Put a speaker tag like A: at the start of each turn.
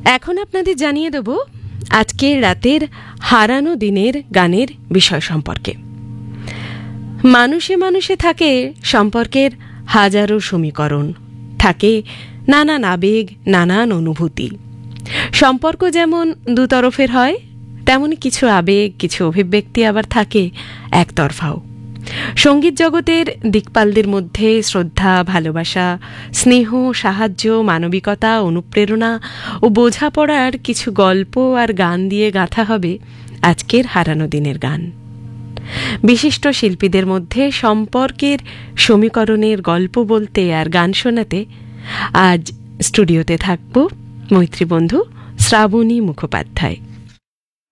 A: এখন আপনাদের জানিয়ে দেব আজকের রাতের হারানো দিনের গানের বিষয় সম্পর্কে। মানুষে মানুষে থাকে সম্পর্কের হাজারো সমীকরণ, থাকে নানান আবেগ, নানান অনুভূতি। সম্পর্ক যেমন দুতরফের হয়, তেমনি কিছু আবেগ, কিছু অভিব্যক্তি আবার থাকে একতরফাও। সঙ্গীত জগতের দিকপালদের মধ্যে শ্রদ্ধা, ভালোবাসা, স্নেহ, সাহায্য, মানবিকতা, অনুপ্রেরণা ও বোঝাপড়ার কিছু গল্প আর গান দিয়ে গাঁথা হবে আজকের হারানো দিনের গান। বিশিষ্ট শিল্পীদের মধ্যে সম্পর্কের সমীকরণের গল্প বলতে আর গান শোনাতে আজ স্টুডিওতে থাকব মৈত্রী বন্ধু শ্রাবণী মুখোপাধ্যায়।